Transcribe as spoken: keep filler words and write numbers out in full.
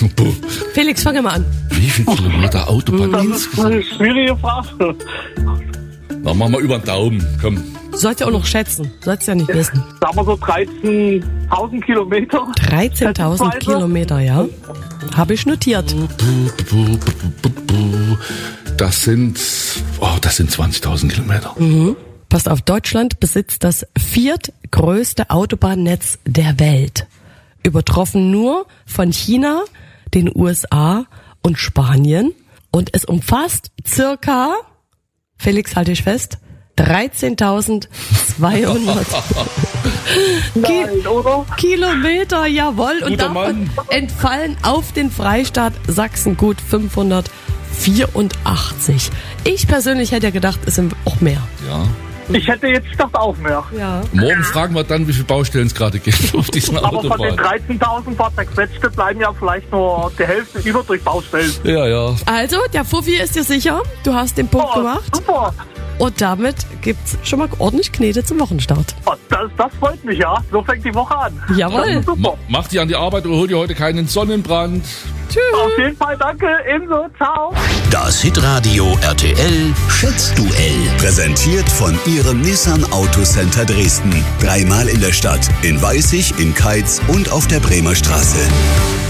Puh. Felix, fange mal an. Wie viele Kilometer Autobahn Das ist insgesamt? eine schwierige Frage. Na, machen wir über den Daumen. Komm. Du sollst ja auch noch schätzen. Du sollst ja nicht wissen. Sagen wir so dreizehntausend Kilometer. dreizehntausend Schätzungsweise. Kilometer, ja. Habe ich notiert. Das sind, oh, das sind zwanzigtausend Kilometer. Passt auf, Deutschland besitzt das viertgrößte Autobahnnetz der Welt. Übertroffen nur von China, den U S A und Spanien. Und es umfasst circa, Felix, halte ich fest, dreizehntausendzweihundert Nein, oder? Kilometer, jawohl. Und Guter davon Mann. entfallen auf den Freistaat Sachsen gut fünfhundertvierundachtzig. Ich persönlich hätte ja gedacht, es sind auch mehr. Ja. Ich hätte jetzt gedacht auch mehr. Ja. Morgen fragen wir dann, wie viele Baustellen es gerade gibt auf diesen Aber von den Autobahnen. dreizehntausend paar zerquetschte bleiben ja vielleicht nur die Hälfte über durch Baustellen. Ja, ja. Also, der Fuffi ist dir sicher. Du hast den Punkt Oh, gemacht. super. Und damit gibt's schon mal ordentlich Knete zum Wochenstart. Oh, das, das freut mich, ja. So fängt die Woche an. Jawohl. Das ist super. Ma mach dich an die Arbeit oder hol dir heute keinen Sonnenbrand. Auf jeden Fall, danke. Ebenso. Ciao. Das Hitradio R T L Schätzduell. Präsentiert von Ihrem Nissan Autocenter Dresden. Dreimal in der Stadt. In Weißig, in Keitz und auf der Bremer Straße.